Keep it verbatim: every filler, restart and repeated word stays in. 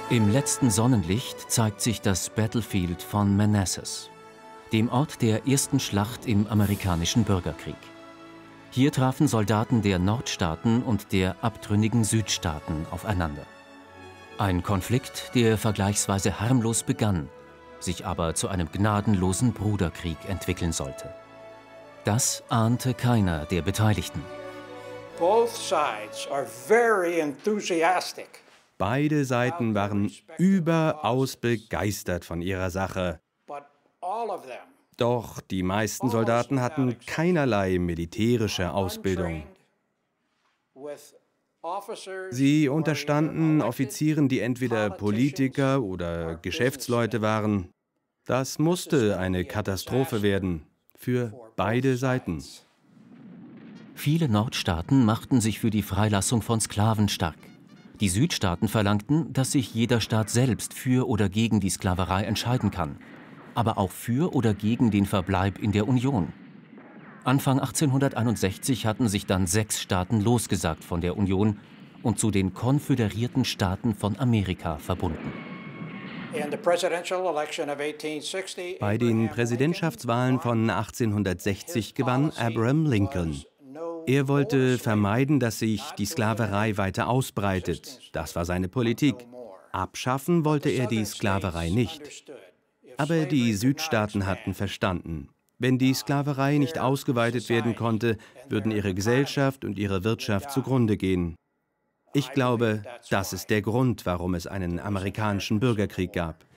Im letzten Sonnenlicht zeigt sich das Battlefield von Manassas, dem Ort der ersten Schlacht im amerikanischen Bürgerkrieg. Hier trafen Soldaten der Nordstaaten und der abtrünnigen Südstaaten aufeinander. Ein Konflikt, der vergleichsweise harmlos begann, sich aber zu einem gnadenlosen Bruderkrieg entwickeln sollte. Das ahnte keiner der Beteiligten. Both sides are very enthusiastic. Beide Seiten waren überaus begeistert von ihrer Sache. Doch die meisten Soldaten hatten keinerlei militärische Ausbildung. Sie unterstanden Offizieren, die entweder Politiker oder Geschäftsleute waren. Das musste eine Katastrophe werden, für beide Seiten. Viele Nordstaaten machten sich für die Freilassung von Sklaven stark. Die Südstaaten verlangten, dass sich jeder Staat selbst für oder gegen die Sklaverei entscheiden kann, aber auch für oder gegen den Verbleib in der Union. Anfang achtzehnhunderteinundsechzig hatten sich dann sechs Staaten losgesagt von der Union und zu den Konföderierten Staaten von Amerika verbunden. Bei den Präsidentschaftswahlen von achtzehnhundertsechzig gewann Abraham Lincoln. Er wollte vermeiden, dass sich die Sklaverei weiter ausbreitet. Das war seine Politik. Abschaffen wollte er die Sklaverei nicht. Aber die Südstaaten hatten verstanden, wenn die Sklaverei nicht ausgeweitet werden konnte, würden ihre Gesellschaft und ihre Wirtschaft zugrunde gehen. Ich glaube, das ist der Grund, warum es einen amerikanischen Bürgerkrieg gab.